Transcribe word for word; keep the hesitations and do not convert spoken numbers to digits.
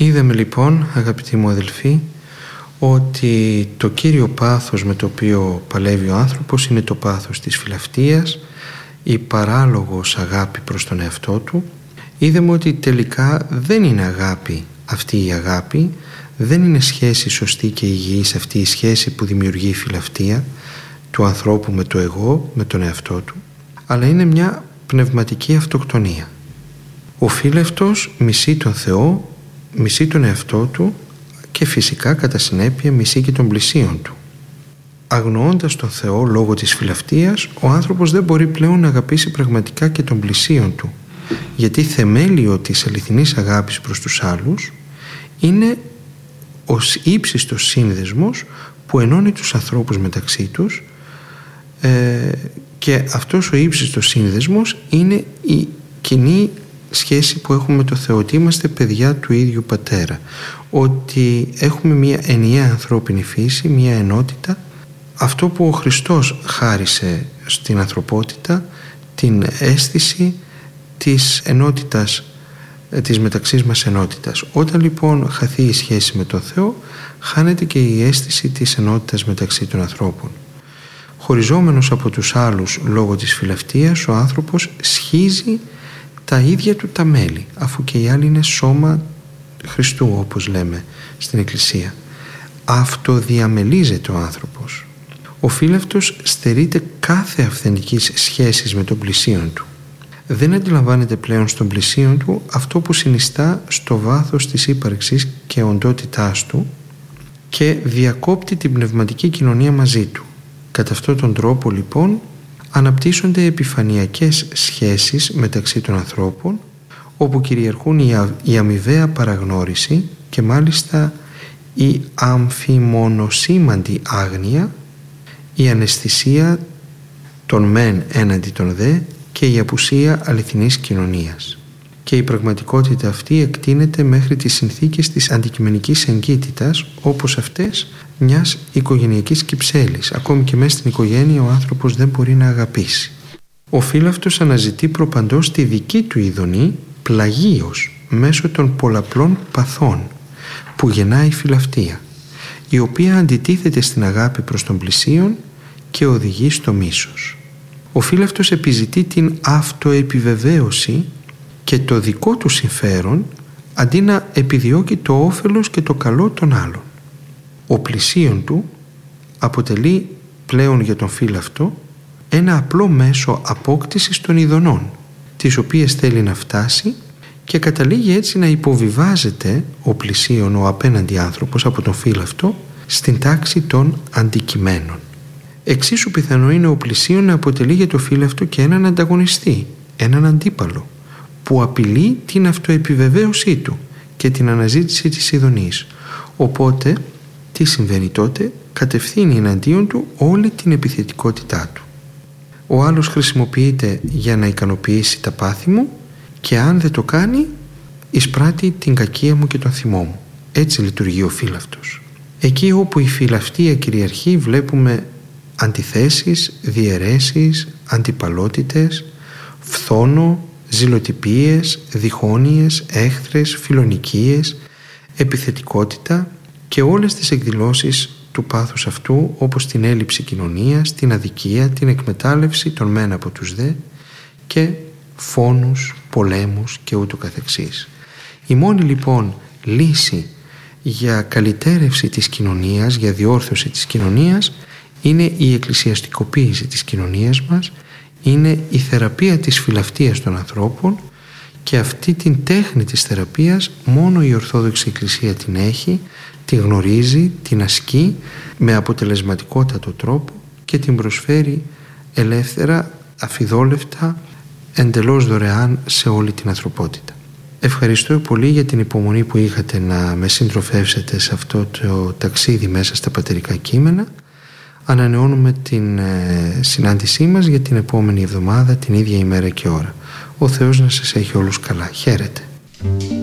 Είδαμε λοιπόν, αγαπητοί μου αδελφοί, ότι το κύριο πάθος με το οποίο παλεύει ο άνθρωπος είναι το πάθος της φιλαυτίας, η παράλογος αγάπη προς τον εαυτό του. Είδαμε ότι τελικά δεν είναι αγάπη αυτή η αγάπη, δεν είναι σχέση σωστή και υγιής αυτή η σχέση που δημιουργεί η φιλαυτία του ανθρώπου με το εγώ, με τον εαυτό του, αλλά είναι μια πνευματική αυτοκτονία. Ο φίλευτος μισεί τον Θεό, μισεί τον εαυτό του και φυσικά κατά συνέπεια μισεί και τον πλησίον του. Αγνοώντας τον Θεό λόγω της φιλαυτίας, ο άνθρωπος δεν μπορεί πλέον να αγαπήσει πραγματικά και τον πλησίον του, γιατί θεμέλιο της αληθινής αγάπης προς τους άλλους είναι ο ύψιστος σύνδεσμος που ενώνει τους ανθρώπους μεταξύ τους, ε, και αυτός ο ύψιστος σύνδεσμος είναι η κοινή σχέση που έχουμε με το Θεό, ότι είμαστε παιδιά του ίδιου Πατέρα, ότι έχουμε μια ενιαία ανθρώπινη φύση, μια ενότητα, αυτό που ο Χριστός χάρισε στην ανθρωπότητα, την αίσθηση της ενότητας, της μεταξύ μας ενότητας. Όταν λοιπόν χαθεί η σχέση με τον Θεό, χάνεται και η αίσθηση της ενότητας μεταξύ των ανθρώπων. Χωριζόμενος από τους άλλους λόγω της φιλαυτίας, ο άνθρωπος σχίζει τα ίδια του τα μέλη, αφού και οι άλλοι είναι σώμα Χριστού, όπως λέμε στην Εκκλησία. Αυτοδιαμελίζεται ο άνθρωπος. Ο φίλαυτος στερείται κάθε αυθεντικής σχέσης με τον πλησίον του. Δεν αντιλαμβάνεται πλέον στον πλησίον του αυτό που συνιστά στο βάθος της ύπαρξης και οντότητάς του και διακόπτει την πνευματική κοινωνία μαζί του. Κατά αυτόν τον τρόπο λοιπόν αναπτύσσονται επιφανειακές σχέσεις μεταξύ των ανθρώπων, όπου κυριαρχούν η αμοιβαία παραγνώριση και μάλιστα η αμφιμονοσήμαντη άγνοια, η αναισθησία των μεν έναντι των δε και η απουσία αληθινής κοινωνίας. Και η πραγματικότητα αυτή εκτείνεται μέχρι τις συνθήκες της αντικειμενικής εγκύτητας, όπως αυτές μιας οικογενειακής κυψέλης. Ακόμη και μέσα στην οικογένεια ο άνθρωπος δεν μπορεί να αγαπήσει. Ο φίλαυτος αναζητεί προπαντός τη δική του ειδονή πλαγίως μέσω των πολλαπλών παθών που γεννάει η φιλαυτία, η οποία αντιτίθεται στην αγάπη προς τον πλησίον και οδηγεί στο μίσος. Ο φίλαυτος επιζητεί την αυτοεπιβεβαίωση και το δικό του συμφέρον, αντί να επιδιώκει το όφελος και το καλό των άλλων. Ο πλησίον του αποτελεί πλέον για τον φίλαυτο ένα απλό μέσο απόκτησης των ειδονών, τις οποίες θέλει να φτάσει, και καταλήγει έτσι να υποβιβάζεται ο πλησίον, ο απέναντι άνθρωπος από τον φίλαυτο, στην τάξη των αντικειμένων. Εξίσου πιθανό είναι ο πλησίον να αποτελεί για το φίλαυτο και έναν ανταγωνιστή, έναν αντίπαλο, που απειλεί την αυτοεπιβεβαίωσή του και την αναζήτηση της ειδονής. Οπότε, τι συμβαίνει τότε? Κατευθύνει εναντίον του όλη την επιθετικότητά του. Ο άλλος χρησιμοποιείται για να ικανοποιήσει τα πάθη μου και αν δεν το κάνει, εισπράττει την κακία μου και τον θυμό μου. Έτσι λειτουργεί ο φίλαυτος. Εκεί όπου η φιλαυτία κυριαρχεί βλέπουμε αντιθέσεις, διαιρέσεις, αντιπαλότητες, φθόνο, ζηλοτυπίες, διχόνοιες, έχθρες, φιλονικίες, επιθετικότητα και όλες τις εκδηλώσεις του πάθους αυτού, όπως την έλλειψη κοινωνίας, την αδικία, την εκμετάλλευση των μεν από τους δε και φόνους, πολέμους και ούτω καθεξής. Η μόνη λοιπόν λύση για καλυτέρευση της κοινωνίας, για διόρθωση της κοινωνίας, είναι η εκκλησιαστικοποίηση της κοινωνίας μας, είναι η θεραπεία της φιλαυτίας των ανθρώπων, και αυτή την τέχνη της θεραπείας μόνο η Ορθόδοξη Εκκλησία την έχει, την γνωρίζει, την ασκεί με αποτελεσματικότατο τρόπο και την προσφέρει ελεύθερα, αφιδόλευτα, εντελώς δωρεάν σε όλη την ανθρωπότητα. Ευχαριστώ πολύ για την υπομονή που είχατε να με συντροφεύσετε σε αυτό το ταξίδι μέσα στα πατερικά κείμενα. Ανανεώνουμε την ε, συνάντησή μας για την επόμενη εβδομάδα, την ίδια ημέρα και ώρα. Ο Θεός να σας έχει όλους καλά. Χαίρετε.